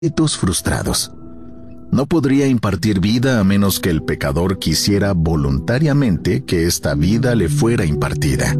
propósitos frustrados. No podría impartir vida a menos que el pecador quisiera voluntariamente que esta vida le fuera impartida.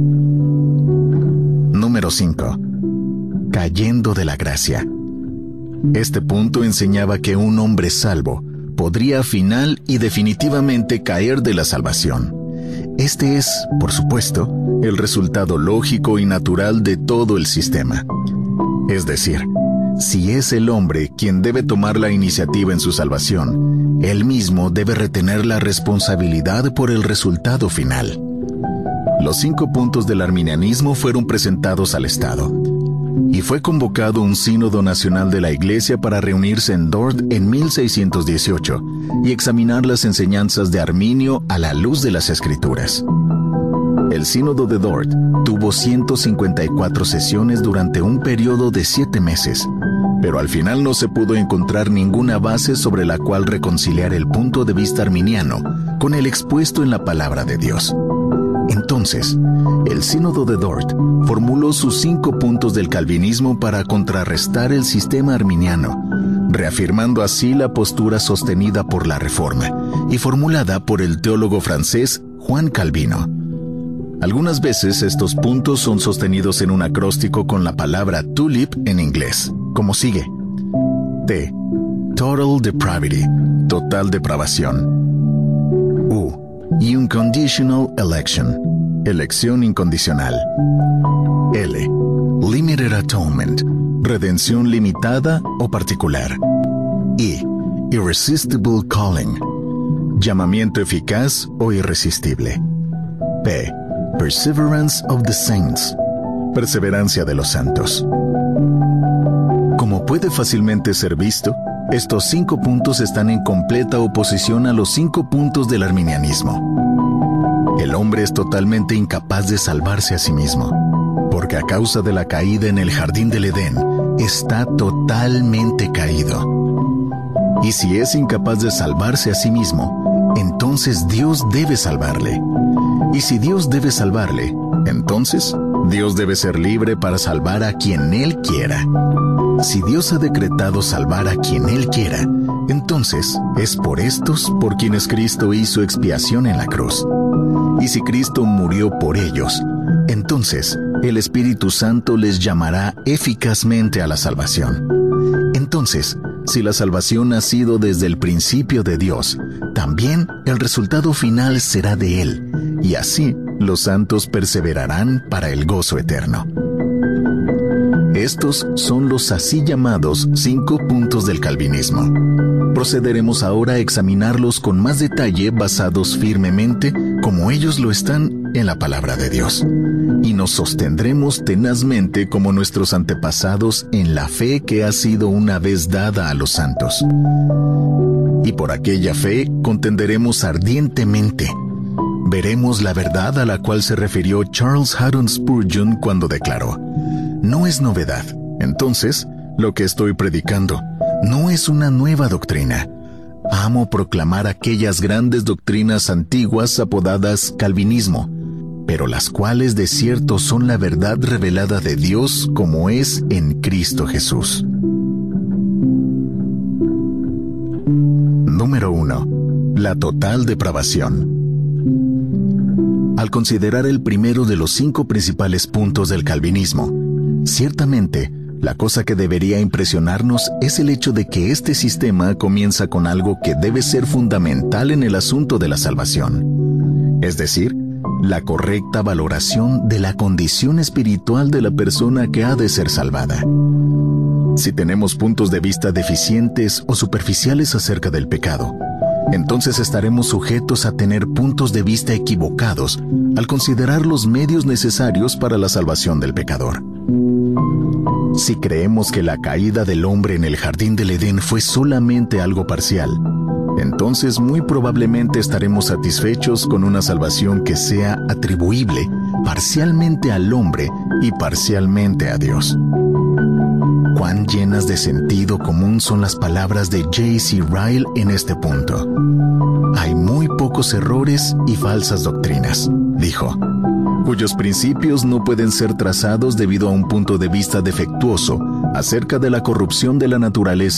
Número 5. Cayendo de la gracia. Este punto enseñaba que un hombre salvo podría final y definitivamente caer de la salvación. Este es, por supuesto, el resultado lógico y natural de todo el sistema. Es decir, si es el hombre quien debe tomar la iniciativa en su salvación, él mismo debe retener la responsabilidad por el resultado final. Los 5 puntos del arminianismo fueron presentados al Estado, y fue convocado un sínodo nacional de la Iglesia para reunirse en Dort en 1618 y examinar las enseñanzas de Arminio a la luz de las Escrituras. El sínodo de Dort tuvo 154 sesiones durante un periodo de 7 meses, pero al final no se pudo encontrar ninguna base sobre la cual reconciliar el punto de vista arminiano con el expuesto en la palabra de Dios. Entonces, el sínodo de Dort formuló sus 5 puntos del calvinismo para contrarrestar el sistema arminiano, reafirmando así la postura sostenida por la Reforma y formulada por el teólogo francés Juan Calvino. Algunas veces estos puntos son sostenidos en un acróstico con la palabra tulip en inglés, como sigue: T. Total depravity, total depravación. U. Unconditional election, elección incondicional. L. Limited atonement, redención limitada o particular. I. Irresistible calling, llamamiento eficaz o irresistible. P. Perseverance of the saints, perseverancia de los santos. Como puede fácilmente ser visto, estos 5 puntos están en completa oposición a los 5 puntos del arminianismo. El hombre es totalmente incapaz de salvarse a sí mismo, porque a causa de la caída en el jardín del Edén, está totalmente caído. Y si es incapaz de salvarse a sí mismo, entonces Dios debe salvarle. Y si Dios debe salvarle, entonces Dios debe ser libre para salvar a quien Él quiera. Si Dios ha decretado salvar a quien Él quiera, entonces es por estos por quienes Cristo hizo expiación en la cruz. Y si Cristo murió por ellos, entonces el Espíritu Santo les llamará eficazmente a la salvación. Entonces, si la salvación ha sido desde el principio de Dios, también el resultado final será de Él, y así los santos perseverarán para el gozo eterno. Estos son los así llamados 5 puntos del calvinismo. Procederemos ahora a examinarlos con más detalle, basados firmemente, como ellos lo están, en la palabra de Dios. Y nos sostendremos tenazmente como nuestros antepasados en la fe que ha sido una vez dada a los santos. Y por aquella fe contenderemos ardientemente. Veremos la verdad a la cual se refirió Charles Haddon Spurgeon cuando declaró: no es novedad, entonces, lo que estoy predicando no es una nueva doctrina. Amo proclamar aquellas grandes doctrinas antiguas apodadas calvinismo, pero las cuales de cierto son la verdad revelada de Dios como es en Cristo Jesús. Número 1. La total depravación. Al considerar el primero de los 5 principales puntos del calvinismo, ciertamente, la cosa que debería impresionarnos es el hecho de que este sistema comienza con algo que debe ser fundamental en el asunto de la salvación, es decir, la correcta valoración de la condición espiritual de la persona que ha de ser salvada. Si tenemos puntos de vista deficientes o superficiales acerca del pecado, entonces estaremos sujetos a tener puntos de vista equivocados al considerar los medios necesarios para la salvación del pecador. Si creemos que la caída del hombre en el jardín del Edén fue solamente algo parcial, entonces muy probablemente estaremos satisfechos con una salvación que sea atribuible parcialmente al hombre y parcialmente a Dios. Cuán llenas de sentido común son las palabras de J.C. Ryle en este punto. Hay muy pocos errores y falsas doctrinas, dijo. cuyos principios no pueden ser trazados debido a un punto de vista defectuoso acerca de la corrupción de la naturaleza